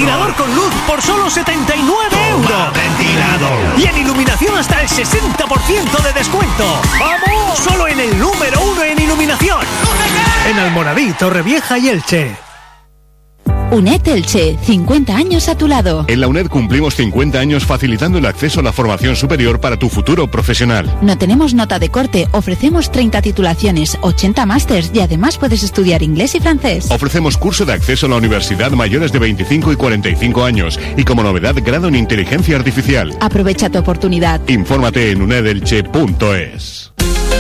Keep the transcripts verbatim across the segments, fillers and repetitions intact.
ventilador con luz por solo setenta y nueve euros. Ventilador. Y en iluminación hasta el sesenta por ciento de descuento. ¡Vamos! Solo en el número uno en iluminación. En Almoradí, Torrevieja y Elche. UNED Elche, cincuenta años a tu lado. En la UNED cumplimos cincuenta años facilitando el acceso a la formación superior para tu futuro profesional. No tenemos nota de corte, ofrecemos treinta titulaciones, ochenta másters y además puedes estudiar inglés y francés. Ofrecemos curso de acceso a la universidad mayores de veinticinco y cuarenta y cinco años y como novedad grado en inteligencia artificial. Aprovecha tu oportunidad. Infórmate en unedelche punto es.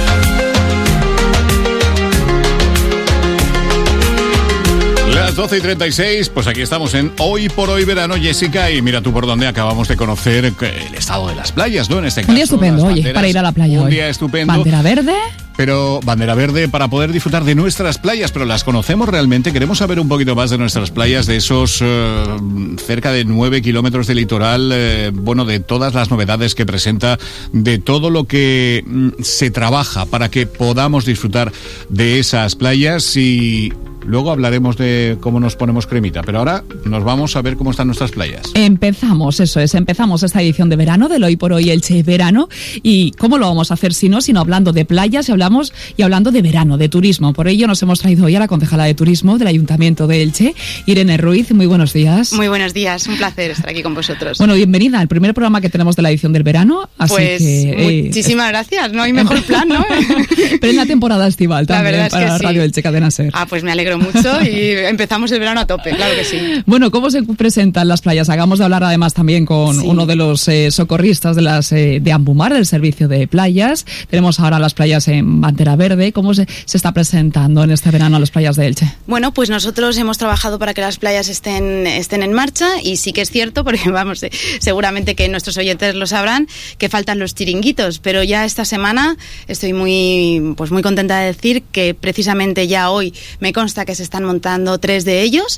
Las doce y treinta y seis, pues aquí estamos en Hoy por Hoy Verano, Jessica, y mira tú por dónde acabamos de conocer el estado de las playas, ¿no? En este caso, un día estupendo, oye, para ir a la playa un hoy. Un día estupendo. Bandera verde. Pero bandera verde para poder disfrutar de nuestras playas, pero ¿las conocemos realmente? Queremos saber un poquito más de nuestras playas, de esos eh, cerca de nueve kilómetros de litoral, eh, bueno, de todas las novedades que presenta, de todo lo que mm, se trabaja para que podamos disfrutar de esas playas y... Luego hablaremos de cómo nos ponemos cremita, pero ahora nos vamos a ver cómo están nuestras playas. Empezamos, eso es, empezamos esta edición de verano, del Hoy por Hoy Elche Verano. ¿Y cómo lo vamos a hacer si no? Sino hablando de playas y hablamos y hablando de verano, de turismo. Por ello nos hemos traído hoy a la concejala de turismo del Ayuntamiento de Elche, Irene Ruiz. Muy buenos días. Muy buenos días, un placer estar aquí con vosotros. Bueno, bienvenida al primer programa que tenemos de la edición del verano. Así pues que, muchísimas eh, gracias, no hay mejor plan, ¿no? Pero en la temporada estival también, la para es que Radio sí. Elche Cadena Ser. Ah, pues me alegro mucho y empezamos el verano a tope, claro que sí. Bueno, ¿cómo se presentan las playas? Acabamos de hablar además también con sí. uno de los eh, socorristas de las eh, de Ambumar, del servicio de playas. Tenemos ahora las playas en bandera verde. ¿Cómo se, se está presentando en este verano a las playas de Elche? Bueno, pues nosotros hemos trabajado para que las playas estén, estén en marcha y sí que es cierto, porque vamos, eh, seguramente que nuestros oyentes lo sabrán, que faltan los chiringuitos, pero ya esta semana estoy muy, pues muy contenta de decir que precisamente ya hoy me consta que se están montando tres de ellos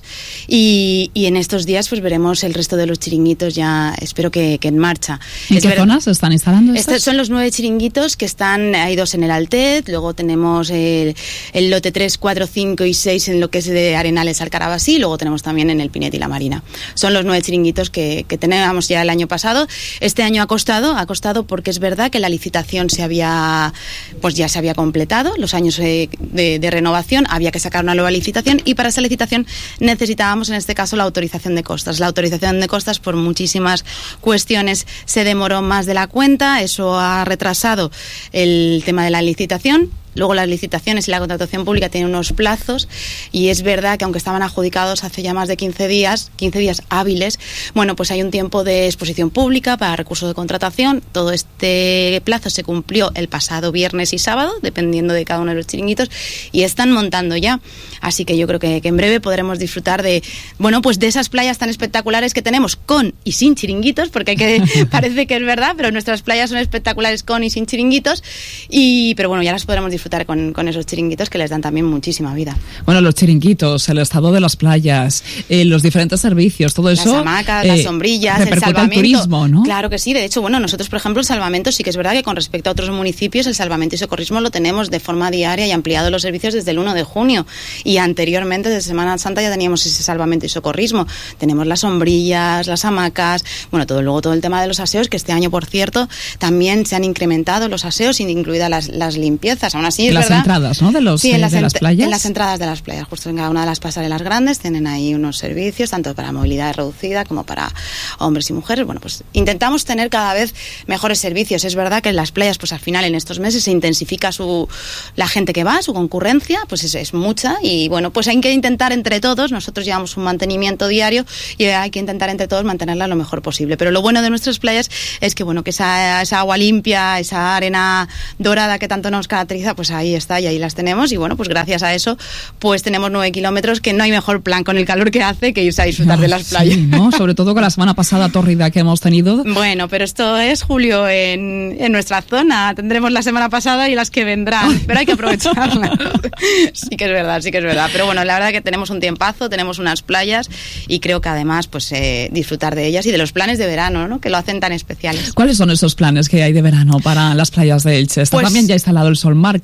y, y en estos días pues veremos el resto de los chiringuitos ya, espero que, que en marcha. ¿En es qué ver... zonas se están instalando estos? Estos son los nueve chiringuitos que están, hay dos en el Altet, luego tenemos el, el lote tres, cuatro, cinco y seis en lo que es de Arenales al Carabasí, luego tenemos también en el Pinet y la Marina. Son los nueve chiringuitos que, que teníamos ya el año pasado. Este año ha costado, ha costado porque es verdad que la licitación se había, pues ya se había completado, los años de, de, de renovación, había que sacar una nueva licitación y para esa licitación necesitábamos en este caso la autorización de costas. La autorización de costas por muchísimas cuestiones se demoró más de la cuenta, eso ha retrasado el tema de la licitación. Luego las licitaciones y la contratación pública tienen unos plazos y es verdad que aunque estaban adjudicados hace ya más de quince días, quince días hábiles, bueno, pues hay un tiempo de exposición pública para recurso de contratación. Todo este plazo se cumplió el pasado viernes y sábado, dependiendo de cada uno de los chiringuitos, y están montando ya. Así que yo creo que, que en breve podremos disfrutar de, bueno, pues de esas playas tan espectaculares que tenemos con y sin chiringuitos, porque hay que, parece que es verdad, pero nuestras playas son espectaculares con y sin chiringuitos, y, pero bueno, ya las podremos disfrutar disfrutar con, con esos chiringuitos que les dan también muchísima vida. Bueno, los chiringuitos, el estado de las playas, eh, los diferentes servicios, todo eso... Las hamacas, eh, las sombrillas, el salvamento. El turismo, ¿no? Claro que sí. De hecho, bueno, nosotros, por ejemplo, el salvamento sí que es verdad que con respecto a otros municipios, el salvamento y socorrismo lo tenemos de forma diaria y ampliado los servicios desde el uno de junio. Y anteriormente, desde Semana Santa, ya teníamos ese salvamento y socorrismo. Tenemos las sombrillas, las hamacas, bueno, todo luego todo el tema de los aseos, que este año, por cierto, también se han incrementado los aseos, incluidas las, las limpiezas. Aún así, es las verdad, entradas, ¿no? De, los, sí, en, eh, las de las playas. En las entradas de las playas, justo en cada una de las pasarelas grandes, tienen ahí unos servicios, tanto para movilidad reducida como para hombres y mujeres. Bueno, pues intentamos tener cada vez mejores servicios. Es verdad que en las playas, pues al final, en estos meses se intensifica su la gente que va, su concurrencia, pues es, es mucha, y bueno, pues hay que intentar entre todos, nosotros llevamos un mantenimiento diario y hay que intentar entre todos mantenerla lo mejor posible. Pero lo bueno de nuestras playas es que, bueno, que esa, esa agua limpia, esa arena dorada que tanto nos caracteriza, pues ahí está y ahí las tenemos, y bueno, pues gracias a eso pues tenemos nueve kilómetros, que no hay mejor plan con el calor que hace que irse a disfrutar no, de las playas. Sí, ¿no? Sobre todo con la semana pasada tórrida que hemos tenido. Bueno, pero esto es julio en, en nuestra zona, tendremos la semana pasada y las que vendrán, pero hay que aprovecharlas. Sí que es verdad, sí que es verdad, pero bueno, la verdad que tenemos un tiempazo, tenemos unas playas y creo que además pues eh, disfrutar de ellas y de los planes de verano, ¿no?, que lo hacen tan especiales. ¿Cuáles son esos planes que hay de verano para las playas de Elche? Está pues, también ya instalado el Sol Mar, que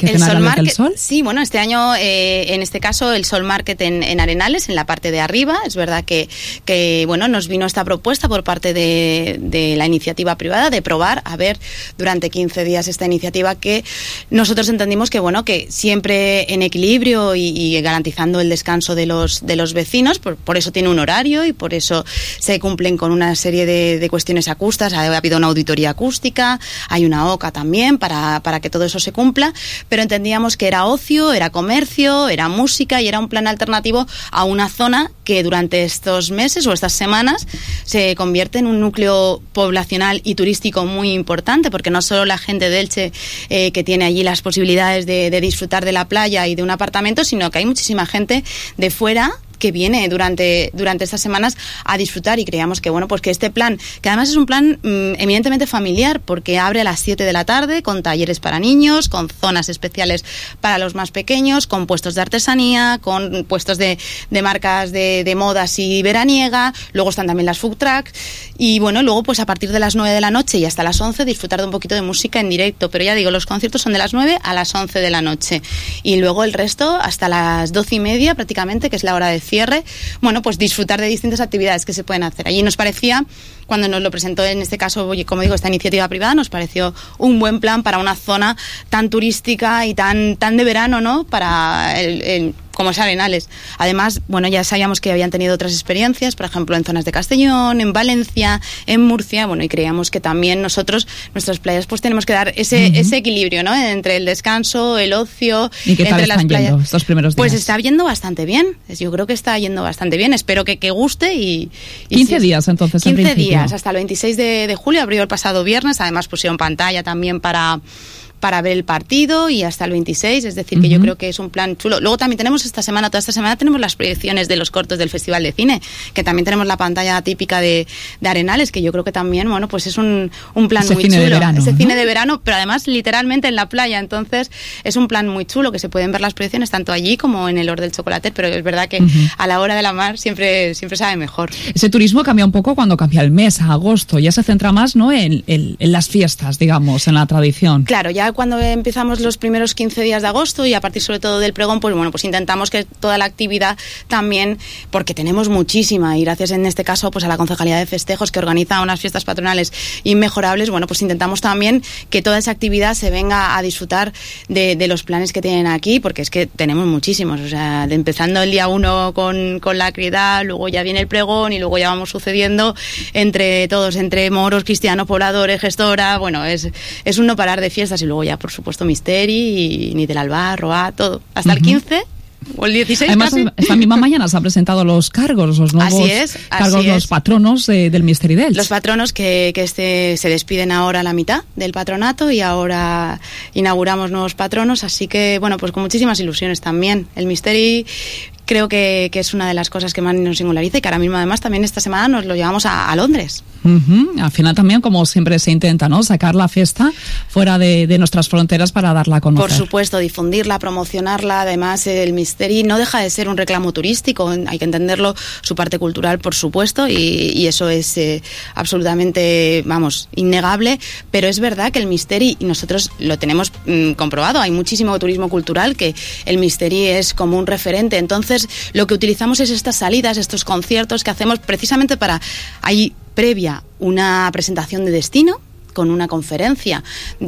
exposición el Sol Arenales del Sol. Sí, bueno, este año, eh, en este caso, el Sol Market en, en Arenales, en la parte de arriba. Es verdad que, que bueno, nos vino esta propuesta por parte de, de la iniciativa privada de probar, a ver, durante quince días esta iniciativa que nosotros entendimos que, bueno, que siempre en equilibrio y, y garantizando el descanso de los, de los vecinos, por, por eso tiene un horario y por eso se cumplen con una serie de, de cuestiones acústicas. Ha, ha habido una auditoría acústica, hay una OCA también para, para que todo eso se cumpla, pero entendíamos que era ocio, era comercio, era música y era un plan alternativo a una zona que durante estos meses o estas semanas se convierte en un núcleo poblacional y turístico muy importante, porque no solo la gente de Elche eh, que tiene allí las posibilidades de, de disfrutar de la playa y de un apartamento, sino que hay muchísima gente de fuera que viene durante, durante estas semanas a disfrutar, y creíamos que, bueno, pues que este plan, que además es un plan mmm, eminentemente familiar, porque abre a las siete de la tarde con talleres para niños, con zonas especiales para los más pequeños, con puestos de artesanía, con puestos de, de marcas de, de modas y veraniega, luego están también las food trucks, y bueno, luego pues a partir de las nueve de la noche y hasta las once disfrutar de un poquito de música en directo, pero ya digo, los conciertos son de las nueve a las once de la noche, y luego el resto hasta las doce y media prácticamente, que es la hora de cierre, bueno, pues disfrutar de distintas actividades que se pueden hacer. Allí nos parecía, cuando nos lo presentó en este caso, como digo, esta iniciativa privada, nos pareció un buen plan para una zona tan turística y tan, tan de verano, ¿no? Para el, el como es Arenales. Además, bueno, ya sabíamos que habían tenido otras experiencias, por ejemplo, en zonas de Castellón, en Valencia, en Murcia, bueno, y creíamos que también nosotros, nuestras playas, pues tenemos que dar ese, uh-huh. ese equilibrio, ¿no? Entre el descanso, el ocio, ¿y qué tal entre están las playas. Yendo estos primeros días? Pues está yendo bastante bien. Yo creo que está yendo bastante bien. Espero que, que guste y... y quince sí, días, entonces, quince en principio. días, hasta el veintiséis de, de julio, abrió el pasado viernes. Además pusieron pantalla también para... para ver el partido, y hasta el veintiséis, es decir, que uh-huh. yo creo que es un plan chulo. Luego también tenemos esta semana, toda esta semana tenemos las proyecciones de los cortos del Festival de Cine, que también tenemos la pantalla típica de, de Arenales, que yo creo que también, bueno, pues es un, un plan ese muy cine chulo. De verano, ese ¿no? cine de verano, pero además literalmente en la playa, entonces es un plan muy chulo, que se pueden ver las proyecciones tanto allí como en el Hort del Chocolate, pero es verdad que uh-huh. a la hora de la mar siempre, siempre sabe mejor. Ese turismo cambia un poco cuando cambia el mes, a agosto, ya se centra más, ¿no?, en, en, en las fiestas, digamos, en la tradición. Claro, ya cuando empezamos los primeros quince días de agosto y a partir sobre todo del pregón, pues bueno, pues intentamos que toda la actividad también, porque tenemos muchísima, y gracias en este caso pues a la Concejalía de Festejos, que organiza unas fiestas patronales inmejorables, bueno, pues intentamos también que toda esa actividad se venga a disfrutar de, de los planes que tienen aquí, porque es que tenemos muchísimos, o sea, de empezando el día uno con, con la criada, luego ya viene el pregón y luego ya vamos sucediendo entre todos, entre moros, cristianos, pobladores, gestora, bueno, es, es un no parar de fiestas, y luego ya por supuesto Misteri y Ni del Alba, Roa, todo. Hasta uh-huh. el quince o el dieciséis. Además, casi. Esta misma mañana se han presentado los cargos, los nuevos así es, así cargos, es. los patronos eh, del Misteri d'Elx. Los patronos que, que este, se despiden ahora a la mitad del patronato, y ahora inauguramos nuevos patronos, así que, bueno, pues con muchísimas ilusiones también. El Misteri creo que, que es una de las cosas que más nos singulariza, y que ahora mismo además también esta semana nos lo llevamos a, a Londres. Uh-huh. Al final también, como siempre se intenta, ¿no?, sacar la fiesta fuera de, de nuestras fronteras para darla a conocer. Por supuesto, difundirla, promocionarla. Además, el Misteri no deja de ser un reclamo turístico, hay que entenderlo, su parte cultural, por supuesto, y, y eso es eh, absolutamente, vamos, innegable, pero es verdad que el Misteri, y nosotros lo tenemos mmm, comprobado, hay muchísimo turismo cultural, que el Misteri es como un referente. Entonces, lo que utilizamos es estas salidas, estos conciertos que hacemos precisamente para... Hay previa una presentación de destino con una conferencia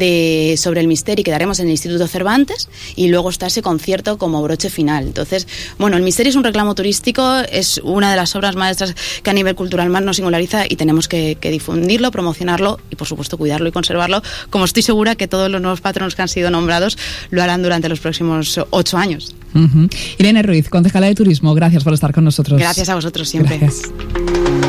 de sobre el Misteri que daremos en el Instituto Cervantes, y luego está ese concierto como broche final. Entonces, bueno, el Misteri es un reclamo turístico, es una de las obras maestras que a nivel cultural más nos singulariza, y tenemos que, que difundirlo, promocionarlo y, por supuesto, cuidarlo y conservarlo, como estoy segura que todos los nuevos patronos que han sido nombrados lo harán durante los próximos ocho años. Uh-huh. Irene Ruiz, concejala de Turismo, gracias por estar con nosotros. Gracias a vosotros siempre. Gracias.